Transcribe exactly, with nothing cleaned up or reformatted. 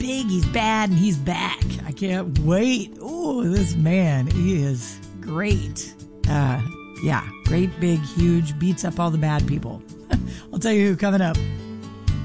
big, he's bad, and he's back. I can't wait. Oh, this man, he is great. Uh, yeah, great, big, huge, beats up all the bad people. I'll tell you who coming up.